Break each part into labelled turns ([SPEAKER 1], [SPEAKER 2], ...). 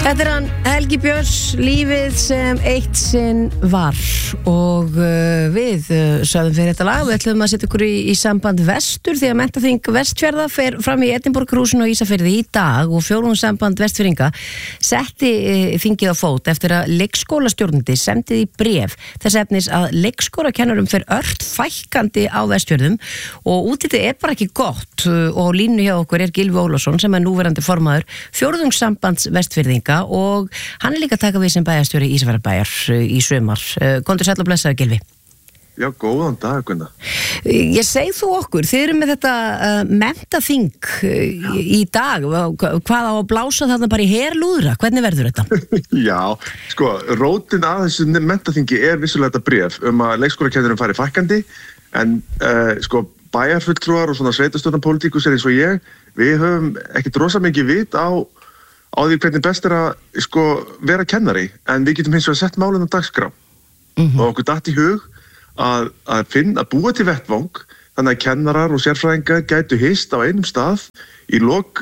[SPEAKER 1] Þetta hann Helgi Björns, lífið sem eitt sinn var og við sögðum fyrir þetta lag, við ætlum að setja ykkur í samband vestur því að menntaþing Vestfjarða fer fram í Edinborgarhúsinu og Ísafirði í dag og fjórðungssamband Vestfirðinga setti þingið á fót eftir að leikskólastjórnandi sendi því bréf þess efnis að leikskólakennurum fer ört fækkandi á Vestfjörðum og útlitið bara ekki gott og línu hjá okkur Gylfi Ólafsson sem núverandi formaður fjórðungssambands Vestfirðinga og hann líka að taka við sem bæjarstjóri Ísafjarðarbæjar í sumar. Komdu sæll og blessaður Gylfi.
[SPEAKER 2] Já, góðan dag, Gunnar.
[SPEAKER 1] Ég segi þú okkur, þið eru með þetta menntaþing í dag, hvað á að blása þarna bara í herlúðra, hvernig verður þetta?
[SPEAKER 2] Já, sko, rótin að þessu menntaþingi vissulega þetta bréf að leikskólakennurum fari fækkandi, en sko, bæjarfulltrúar og svona sveitarstjórnarpólitíkus eins og ég, við höfum ekkert rosa mikið vit á því hvernig best að sko, vera kennari, en við getum hins vegar sett málinn á dagskrá. Og okkur datt í hug að búa til vettvang þannig að kennarar og sérfræðingar gætu hist á einum stað í lok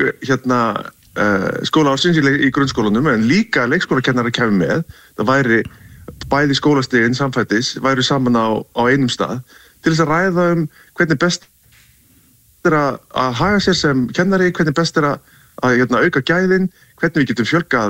[SPEAKER 2] skólaársins í grunnskólanum en líka leikskólakennarar kemur með. Það væri bæði skólastigin samfættis væri saman á einum stað til þess að ræða hvernig best að haga sér sem kennari, hvernig best að auka gæðin, hvernig við getum fjölgað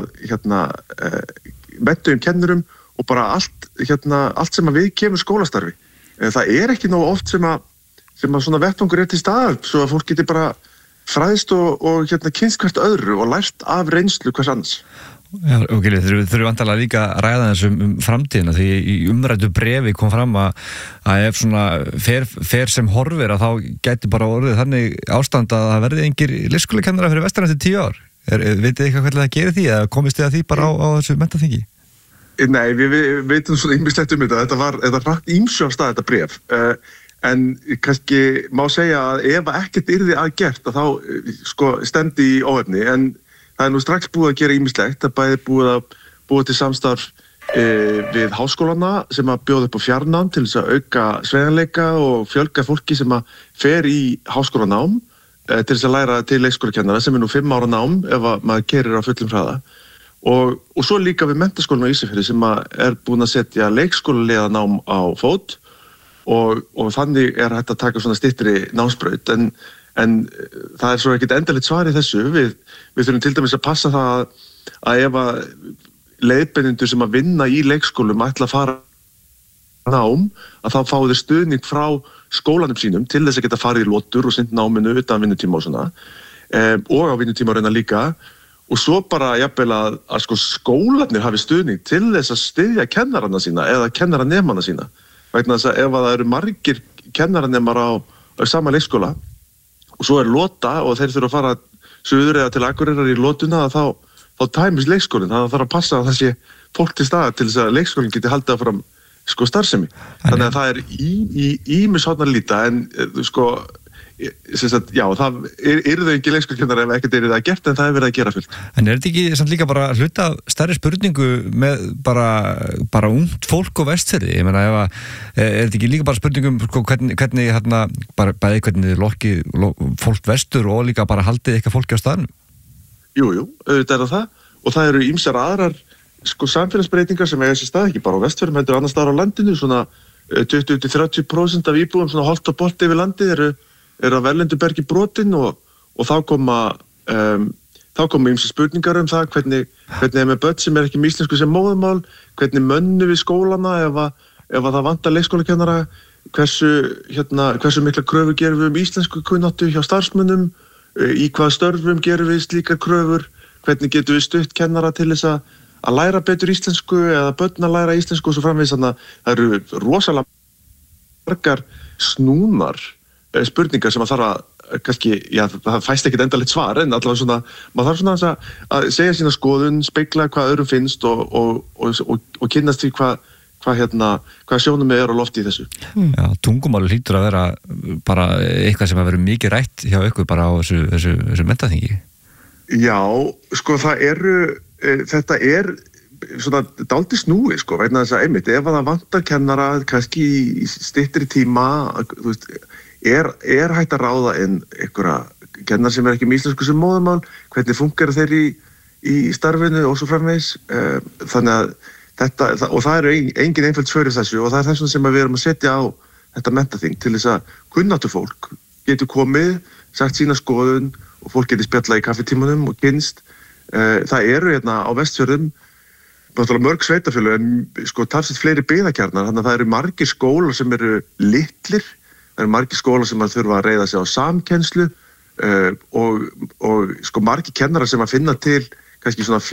[SPEAKER 2] menntuðum kennurum og bara allt sem að við kemur skólastarfi. Það ekki nógu oft sem að svona vettvangur til staðar svo að fólk geti bara fræðst og kynst hvert öðru og lært af reynslu hvers annars.
[SPEAKER 3] Já, og Gylfi, þurfum vantarlega líka að ræða þessum framtíðina því í umræddu bréfi kom fram að ef svona fer sem horfir að þá gæti bara orðið þannig ástand að það verði engir leikskólakennarar fyrir vestan eftir 10 ár. Vitið eitthvað hvernig það gerir því eða komist þið að því bara á þessu menntaþingi?
[SPEAKER 2] Nei, við veitum svona ýmislegt þetta. Þetta hratt ýmsu af stað þetta bréf. En kannski má segja að ef ekkert yrði að gert að þá sko stendi í óefni en það nú strax búið að gera ýmislegt. Það bæði búið til samstarf við háskólana sem að bjóða upp á fjarnám til þess að auka sveigjanleika og fjölga fólki sem að fer í háskólanám til þess að læra til leikskólakennara sem nú 5 ára nám ef að maður keyrir á fullum hraða. Og svo líka við menntaskólann á Ísafirði sem að búin að setja leikskólaleganám á fót og þannig hægt að taka svona styttri námsbraut en það svo ekkert endalegt svar í þessu. Við þurfum til dæmis að passa það að ef að leiðbeinendur sem að vinna í leikskólum ætla að fara nám að þá fá þeir stuðning frá skólanum sínum til þess að geta farið í lotur og sinnt náminu utan vinnutíma og svona og á vinnutíma raunar líka og svo bara jafnvel að sko skólarnir hafi stuðning til þess að styðja kennarana sína eða kennaranemana sína vegna þess að ef að það eru margir kennaranemar á sama leikskóla og svo lota og þeir þurfa að fara suður eða til Akureyrar í lotuna þá tæmist leikskólinn. Það þarf að passa að það sé fólk til staðar til þess að leikskólinn geti haldið áfram sko starfsemi. Þannig að það ýmis horn að líta en sko já, það þau ekki leikskólakennara ef ekkert það gert en það verið að gera fullt. En
[SPEAKER 3] þetta ekki samt líka bara hluta stærri spurningu með bara ungt fólk og Vestfirði? Ég meina þetta ekki líka bara spurningum sko, hvernig bara bæði hvernig lokki fólk vestur og líka bara haldið eitthvað fólki á staðnum? Jú,
[SPEAKER 2] auðvitað það og það eru ýmsar aðrar sko samfélagsbreytingar sem eiga sér stað ekki bara á Vestfjörðum heldur annars staðar á landinu svona 20-30% af íbúum svona holt og bolt yfir landið eru að Verlendubergi brotin og þá koma ýmsar spurningar það hvernig með börn sem ekki með íslensku sem móðurmál, hvernig mönnum við skólana ef það vantar leikskólakennara, hversu mikla kröfur gerum við íslensku kunnáttu hjá starfsmönnum, í hvaða störfum gerum við slíkar kröfur, hvernig getum við stutt kennara til þess að læra betur íslensku eða börn að læra íslensku og svo framvegis þannig að það eru rosalega margar snúnar spurningar sem að þarf að kannski, já það fæst ekkert endalegt svar en allavega svona, maður þarf svona að segja sína skoðun, spegla hvað öðrum finnst og kynnast því hvað sjónum á lofti í þessu.
[SPEAKER 3] Já, tungumáli hlýtur að vera bara eitthvað sem að vera mikið rætt hjá ykkur bara á þessu menntaþingi.
[SPEAKER 2] Já, sko þetta svona dálítið snúið sko, vegna þess að einmitt ef það vantar kennara kannski í styttri tíma, þú veist, hægt að ráða inn einhverja kennar sem ekki með íslensku sem móðurmál, hvernig funkar þeir í í starfinu og svo framvegis. Þannig að og það eru engin einföld svör í þessu og það þess sem við erum að setja á þetta menntaþing til þess að kunnáttu fólk getur komið, sagt sína skoðun og fólk getur spjallað í kaffitímanum og kynnst. Það eru hérna á Vestfjörðum náttúrulega mörg sveitarfélög en sko talsvert fleiri byggðakjarnar, þannig að það eru margir skólar sem eru litlir, það eru margir skólar sem að þurfa að reiða sig á samkennslu og sko margir kennarar sem að finna til kannski svona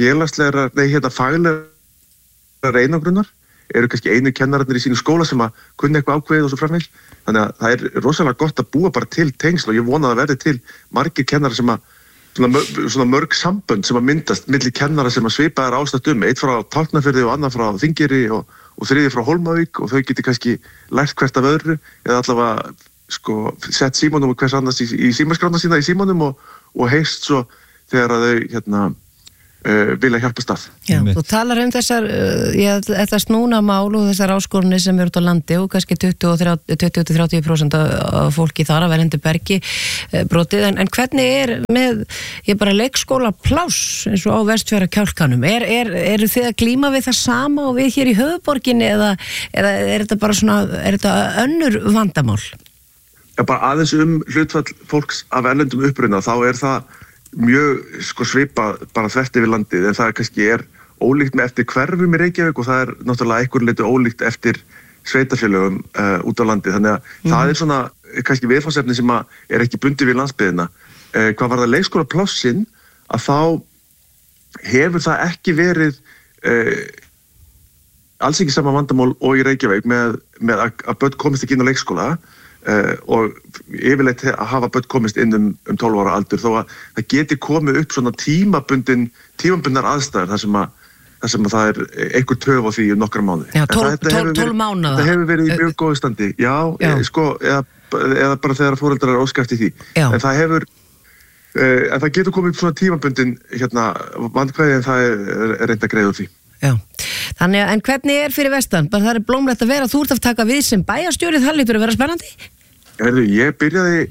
[SPEAKER 2] faglegar einangrunnar, eru kannski einu kennararnir í sínu skóla sem að kunna eitthvað ákveðið og svo framvegis. Þannig að það er rosalega gott að búa bara til tengsl og ég vona að verði til margir kennarar sem að svona mörg sambönd sem að myndast milli kennara sem að svipaðar ástætt eitt frá Tálknafirði og annar frá Þingeyri og þriði frá Hólmavík og þau geti kannski lært hvert af öðru eða allavega sko sett símanum og hvers annars í símaskrána sína í símanum og heyrst svo þegar að þau vilja hjálpa stað.
[SPEAKER 1] Já, þú talar þessar þetta snúna mál og þessar áskorunni sem eru út á landi og kannski 20-30% af fólki þar að verðandi bergi brotið, en hvernig með bara leikskóla pláss eins og á Vestfjarða kjálkanum, eru þið að glíma við það sama og við hér í höfuðborginni eða er þetta bara svona, er þetta önnur vandamál?
[SPEAKER 2] Já, bara aðeins hlutfall fólks af erlendum uppruna, þá er það mjög sko svipað bara þvert yfir landið, en það kannski ólíkt með eftir hverfum í Reykjavík og það náttúrulega einhver leyti ólíkt eftir sveitarfélögum út á landið, þannig að það svona kannski viðfangsefni sem að ekki bundið við landsbyggðina. Hvað var það leikskóla plássin, að þá hefur það ekki verið alls ekki sama vandamál og í Reykjavík með að börn komist ekki inn á leikskóla og yfirleitt að hafa börn komist inn 12 ára aldur, þó að það geti komið upp svona tímabundnar aðstæður þar sem að það einhver töf á því nokkra mánuði.
[SPEAKER 1] Já, 12 mánuða.
[SPEAKER 2] Það hefur verið í mjög góðu standi, sko, eða bara þegar foreldrar óska eftir því. Já. En það hefur en það getur komið upp svona tímabundin vandkvæði en það reynd að greiða úr því.
[SPEAKER 1] Já, þannig að, en hvernig fyrir vestan? Bara það blómlegt að vera, þú ert að taka við sem bæjarstjóri, það lítur að vera spennandi?
[SPEAKER 2] Ég byrjaði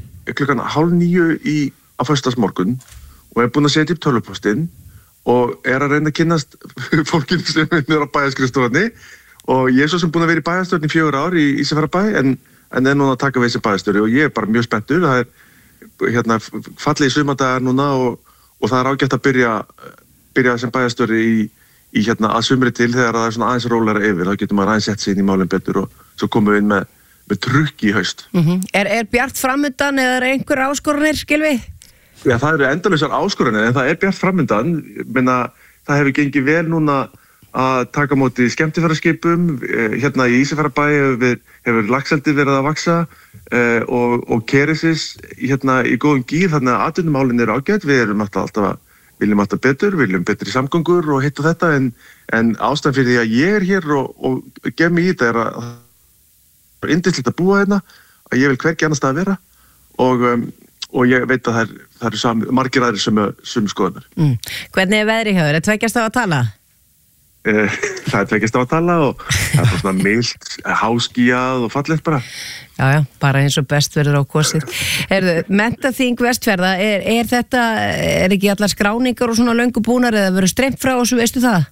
[SPEAKER 2] 8:30 á föstudagsmorgun og búinn að setja upp tölvupóstinn og að reyna að kynnast fólkinu sem á bæjarskrifstofunni og ég svo sem búinn að vera í bæjarstjórn í 4 ár í Ísafjarðarbæ en núna að taka við sem bæjarstjóri og ég bara mjög spenntur, það fallið sumardagar núna og það ágætt að byrja sem bæjarstjóri í að sumri til þegar það svona aðeins rólegra yfir, þá getur maður aðeins sett sig inn í málinn betur og svo komum við inn með trukk í haust.
[SPEAKER 1] Er bjart framundan eða einhver áskorunir, Gylfi?
[SPEAKER 2] Já, það eru endalausar áskoranir en það bjart framundan, það hefur gengið vel núna að taka á móti skemmtiferðaskipum, hérna í Ísafjarðarbæ hefur laxeldi verið að vaxa og Keresis hérna í góðum gír, þannig að atvinnumálin eru ágætt, við erum alltaf viljum alltaf betur, viljum betri samgöngur og hitt og þetta, en ástæðan fyrir því að ég hér og gef mig í þetta að það yndislegt að búa hérna, að ég vil hvergi annars stað að vera og ég veit að það eru margir aðrir sem skoðunar.
[SPEAKER 1] Hvernig veðrið hjá þér? Tveggjast á að tala?
[SPEAKER 2] Það tveggjast á að tala og það bara svona milt, háskýjað og fallegt bara.
[SPEAKER 1] Já, bara eins og best verður á kosið. Menntaþing Vestfjarða, þetta ekki allar skráningar og svona löngu búnar eða verður streymt frá þessu, veistu það?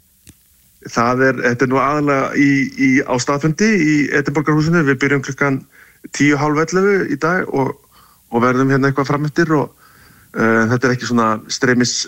[SPEAKER 2] Þetta nú aðalega á staðfundi í Edinborgarhúsinu, við byrjum klukkan 10:30 í dag og verðum hérna eitthvað frameftir og þetta ekki svona streymis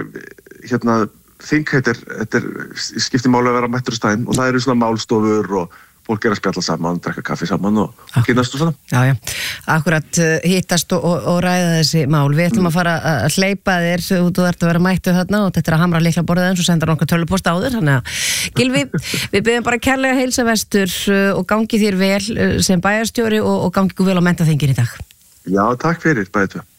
[SPEAKER 2] þing, þetta skiptir máli að vera mættur á staðinn og það eru svona málstofur og fólk að spjalla saman, drekka kaffi saman og kynnast og svona. Já,
[SPEAKER 1] akkurat hittast og ræða þessi mál. Við ætlum að fara að hleypa þér, þú ert að vera mættu þarna og þetta að hamra lyklaborðið eins og senda nokkra tölvupost á þér, þannig að Gylfi, við biðjum bara kærlega heilsa vestur og gangi þér vel sem bæjarstjóri og gangi ykkur vel á menntaþingin í dag.
[SPEAKER 2] Já, takk fyrir, bæði tvö.